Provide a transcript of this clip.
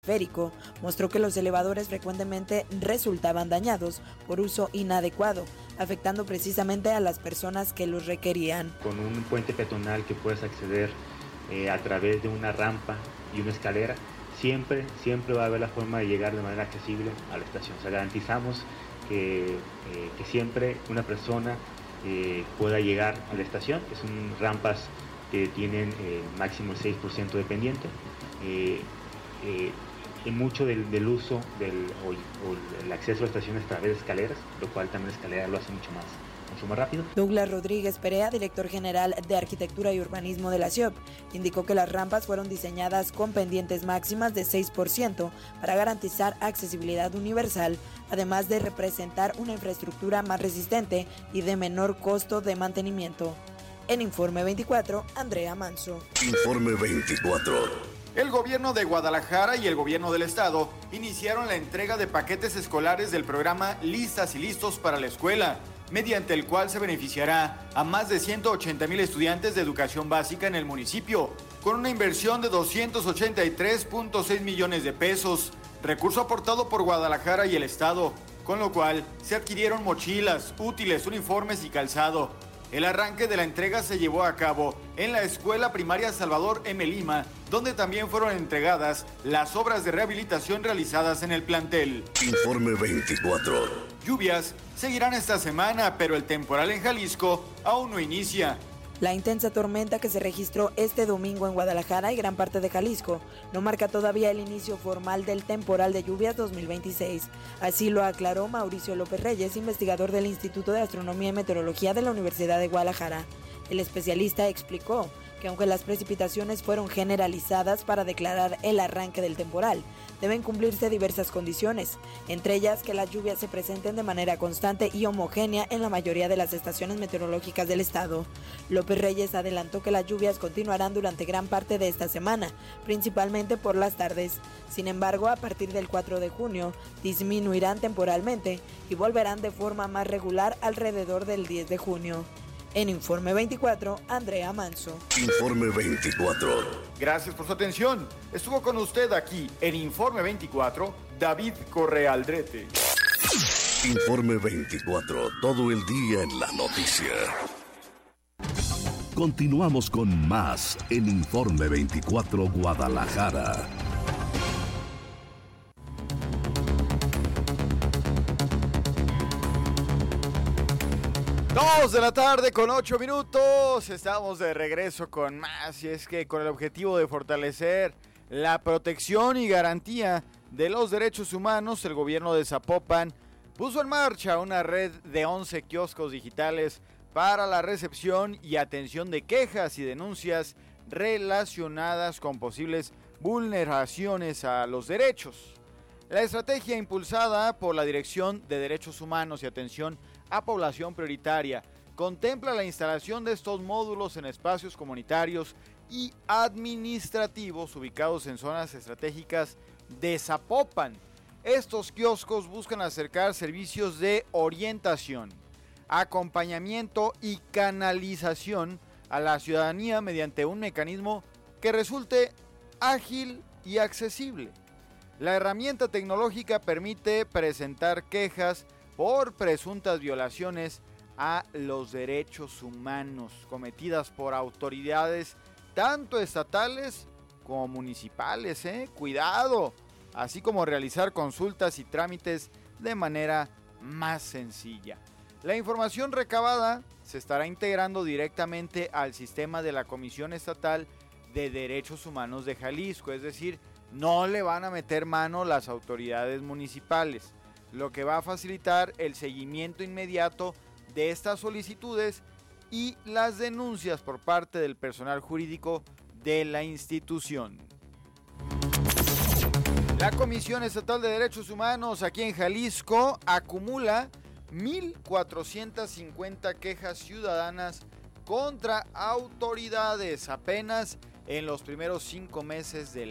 Férico mostró que los elevadores frecuentemente resultaban dañados por uso inadecuado, afectando precisamente a las personas que los requerían. Con un puente peatonal que puedes acceder a través de una rampa y una escalera, siempre va a haber la forma de llegar de manera accesible a la estación. O sea, garantizamos que siempre una persona pueda llegar a la estación. Son rampas que tienen máximo el 6% de pendiente. Mucho del uso o el acceso a estaciones a través de escaleras, lo cual también la escalera lo hace mucho más rápido. Douglas Rodríguez Perea, director general de Arquitectura y Urbanismo de la CIOP, indicó que las rampas fueron diseñadas con pendientes máximas de 6% para garantizar accesibilidad universal, además de representar una infraestructura más resistente y de menor costo de mantenimiento. En Informe 24, Andrea Manso. Informe 24. El gobierno de Guadalajara y el gobierno del estado iniciaron la entrega de paquetes escolares del programa Listas y Listos para la Escuela, mediante el cual se beneficiará a más de 180,000 estudiantes de educación básica en el municipio, con una inversión de 283.6 millones de pesos, recurso aportado por Guadalajara y el estado, con lo cual se adquirieron mochilas, útiles, uniformes y calzado. El arranque de la entrega se llevó a cabo en la Escuela Primaria Salvador M. Lima, donde también fueron entregadas las obras de rehabilitación realizadas en el plantel. Informe 24. Lluvias seguirán esta semana, pero el temporal en Jalisco aún no inicia. La intensa tormenta que se registró este domingo en Guadalajara y gran parte de Jalisco no marca todavía el inicio formal del temporal de lluvias 2026. Así lo aclaró Mauricio López Reyes, investigador del Instituto de Astronomía y Meteorología de la Universidad de Guadalajara. El especialista explicó que aunque las precipitaciones fueron generalizadas para declarar el arranque del temporal, deben cumplirse diversas condiciones, entre ellas que las lluvias se presenten de manera constante y homogénea en la mayoría de las estaciones meteorológicas del estado. López Reyes adelantó que las lluvias continuarán durante gran parte de esta semana, principalmente por las tardes. Sin embargo, a partir del 4 de junio, disminuirán temporalmente y volverán de forma más regular alrededor del 10 de junio. En Informe 24, Andrea Manso. Informe 24. Gracias por su atención. Estuvo con usted aquí en Informe 24, David Correa Aldrete. Informe 24. Todo el día en la noticia. Continuamos con más en Informe 24 Guadalajara. 2 de la tarde con 8 minutos, estamos de regreso con más, y es que con el objetivo de fortalecer la protección y garantía de los derechos humanos, el gobierno de Zapopan puso en marcha una red de 11 kioscos digitales para la recepción y atención de quejas y denuncias relacionadas con posibles vulneraciones a los derechos. La estrategia impulsada por la Dirección de Derechos Humanos y Atención a Población Prioritaria contempla la instalación de estos módulos en espacios comunitarios y administrativos ubicados en zonas estratégicas de Zapopan. Estos kioscos buscan acercar servicios de orientación, acompañamiento y canalización a la ciudadanía mediante un mecanismo que resulte ágil y accesible. La herramienta tecnológica permite presentar quejas por presuntas violaciones a los derechos humanos cometidas por autoridades tanto estatales como municipales, cuidado, así como realizar consultas y trámites de manera más sencilla. La información recabada se estará integrando directamente al sistema de la Comisión Estatal de Derechos Humanos de Jalisco, es decir, no le van a meter mano las autoridades municipales, lo que va a facilitar el seguimiento inmediato de estas solicitudes y las denuncias por parte del personal jurídico de la institución. La Comisión Estatal de Derechos Humanos aquí en Jalisco acumula 1,450 quejas ciudadanas contra autoridades apenas en los primeros 5 meses del